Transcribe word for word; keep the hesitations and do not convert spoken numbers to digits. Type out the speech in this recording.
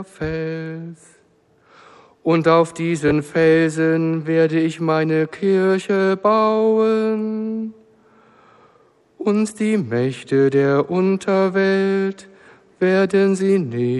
Fels. Und auf diesen Felsen werde ich meine Kirche bauen. Und die Mächte der Unterwelt werden sie nicht